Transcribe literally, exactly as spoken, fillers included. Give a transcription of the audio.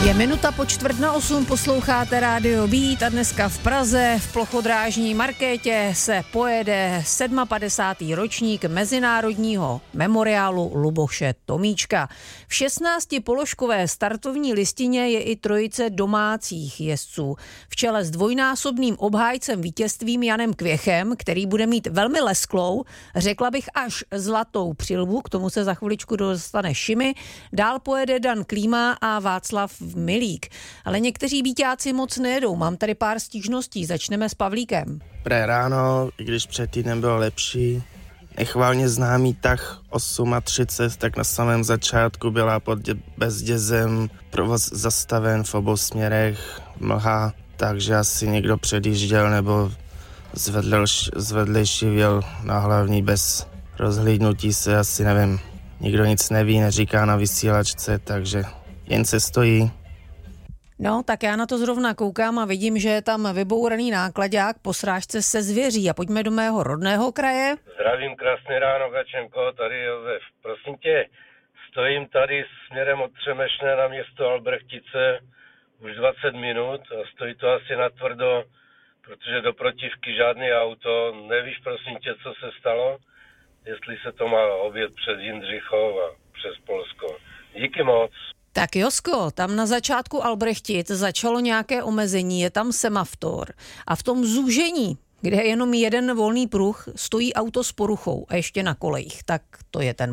Je minuta po čtvrt na osm, posloucháte Rádio Beat a dneska v Praze v plochodrážní markétě se pojede padesátý ročník Mezinárodního memoriálu Luboše Tomíčka. V šestnáctipoložkové startovní listině je i trojice domácích jezdců. V čele s dvojnásobným obhájcem vítězstvím Janem Kvěchem, který bude mít velmi lesklou, řekla bych až zlatou přilbu, k tomu se za chviličku dostane Šimi. Dál pojede Dan Klíma a Václav Milík. Ale někteří víťáci moc nejedou. Mám tady pár stížností. Začneme s Pavlíkem. Dobré ráno, i když před týdnem bylo lepší. Nechválně známý tah třicet osm, tak na samém začátku byla pod dě- bezdězem, provoz zastaven v obou směrech, mlha, takže asi někdo předjížděl nebo z vedlejší vjel na hlavní bez rozhlídnutí se, asi nevím. Nikdo nic neví, neříká na vysílačce, takže jen se stojí. No, tak já na to zrovna koukám a vidím, že je tam vybouraný náklaďák po srážce se zvěří. A pojďme do mého rodného kraje. Zdravím, krásné ráno, Kačenko, tady Josef. Prosím tě, stojím tady směrem od Třemešné na město Albrechtice už dvacet minut a stojí to asi natvrdo, protože do protivky žádný auto. Nevíš, prosím tě, co se stalo? Jestli se to má objet přes Jindřichov a přes Polsko. Díky moc. Tak Josko, tam na začátku Albrechtic začalo nějaké omezení, je tam semafor a v tom zúžení, kde je jenom jeden volný pruh, stojí auto s poruchou a ještě na kolejích, tak to je ten